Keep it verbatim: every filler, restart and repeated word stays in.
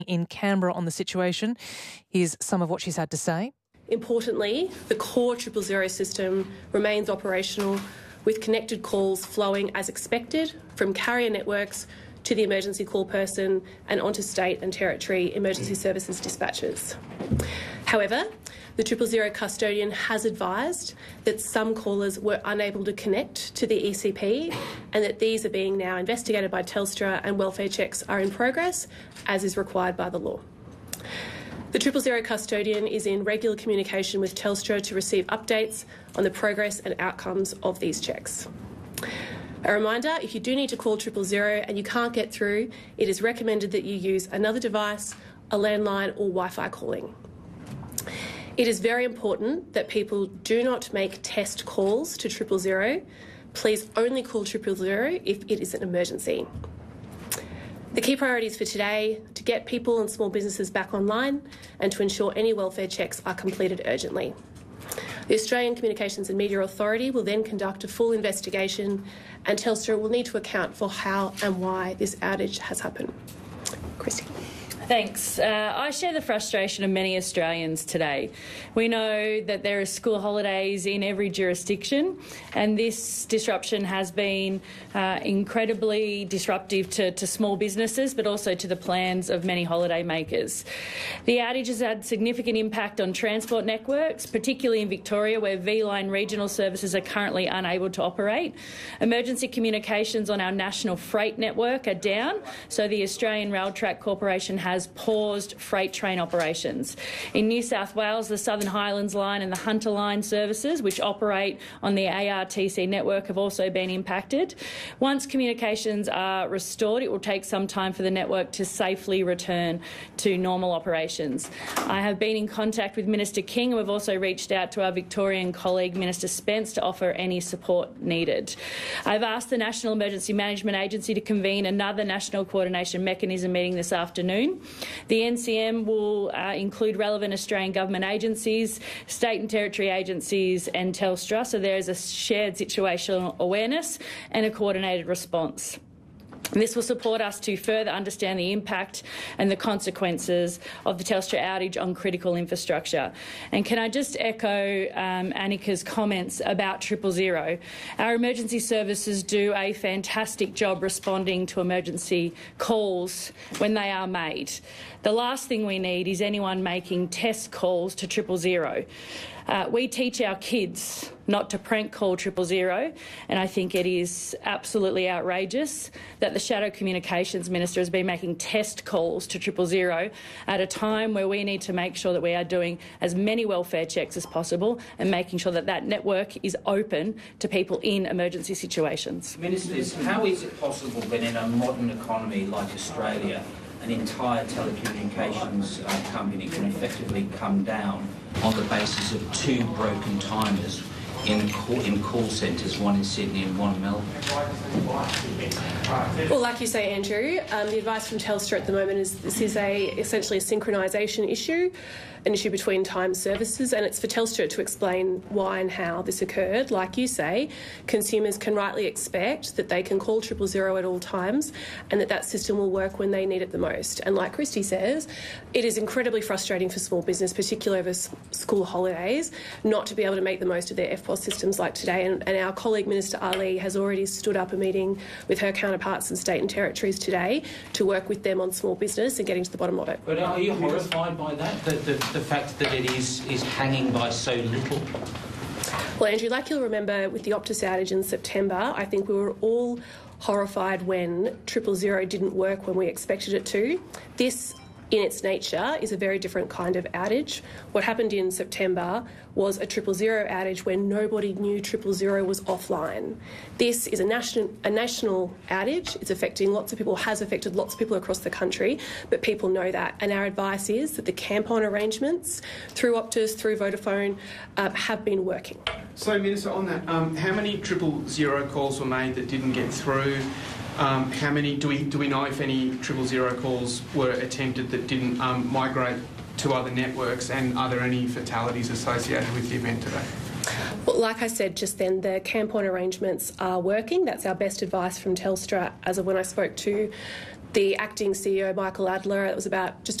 in Canberra on the situation. Here's some of what she's had to say. Importantly, the core triple zero system remains operational with connected calls flowing as expected from carrier networks to the emergency call person and onto state and territory emergency services dispatchers. However, the triple zero custodian has advised that some callers were unable to connect to the E C P and that these are being now investigated by Telstra and welfare checks are in progress, as is required by the law. The triple zero custodian is in regular communication with Telstra to receive updates on the progress and outcomes of these checks. A reminder, if you do need to call triple zero and you can't get through, it is recommended that you use another device, a landline or Wi-Fi calling. It is very important that people do not make test calls to triple zero. Please only call triple zero if it is an emergency. The key priorities for today are to get people and small businesses back online and to ensure any welfare checks are completed urgently. The Australian Communications and Media Authority will then conduct a full investigation and Telstra will need to account for how and why this outage has happened. Christy. Thanks. Uh, I share the frustration of many Australians today. We know that there are school holidays in every jurisdiction and this disruption has been uh, incredibly disruptive to, to small businesses but also to the plans of many holiday makers. The outage has had significant impact on transport networks, particularly in Victoria where V-Line regional services are currently unable to operate. Emergency communications on our national freight network are down, so the Australian Rail Track Corporation has paused freight train operations. In New South Wales, the Southern Highlands Line and the Hunter Line services, which operate on the A R T C network, have also been impacted. Once communications are restored, it will take some time for the network to safely return to normal operations. I have been in contact with Minister King and we've also reached out to our Victorian colleague, Minister Spence, to offer any support needed. I've asked the National Emergency Management Agency to convene another National Coordination Mechanism meeting this afternoon. The N C M will uh, include relevant Australian government agencies, state and territory agencies and Telstra, so there is a shared situational awareness and a coordinated response. This will support us to further understand the impact and the consequences of the Telstra outage on critical infrastructure. And can I just echo um, Annika's comments about triple zero? Our emergency services do a fantastic job responding to emergency calls when they are made. The last thing we need is anyone making test calls to triple zero. Uh, we teach our kids not to prank call triple zero, and I think it is absolutely outrageous that the Shadow Communications Minister has been making test calls to triple zero at a time where we need to make sure that we are doing as many welfare checks as possible and making sure that that network is open to people in emergency situations. Ministers, how is it possible that in a modern economy like Australia, an entire telecommunications uh, company can effectively come down on the basis of two broken timers in call, in call centres, one in Sydney and one in Melbourne? Well, like you say, Andrew, um, the advice from Telstra at the moment is this is a essentially a synchronisation issue, an issue between time services, and it's for Telstra to explain why and how this occurred. Like you say, consumers can rightly expect that they can call triple zero at all times and that that system will work when they need it the most. And like Christy says, it is incredibly frustrating for small business, particularly over s- school holidays, not to be able to make the most of their F P O S systems like today. And, and our colleague Minister Ali has already stood up a meeting with her counterparts in state and territories today to work with them on small business and getting to the bottom of it. But are you horrified by that, the, the, the fact that it is, is hanging by so little? Well, Andrew, like you'll remember with the Optus outage in September, I think we were all horrified when triple zero didn't work when we expected it to. This, in its nature, is a very different kind of outage. What happened in September was a triple zero outage where nobody knew triple zero was offline. This is a national a national outage. It's affecting lots of people, has affected lots of people across the country, but people know that. And our advice is that the camp-on arrangements through Optus, through Vodafone, uh, have been working. So, Minister, on that, um, how many triple zero calls were made that didn't get through? Um, how many do we do we know if any triple zero calls were attempted that didn't um, migrate to other networks, and are there any fatalities associated with the event today? Well, like I said just then, the camp-on arrangements are working. That's our best advice from Telstra as of when I spoke to the acting C E O, Michael Adler, it was about just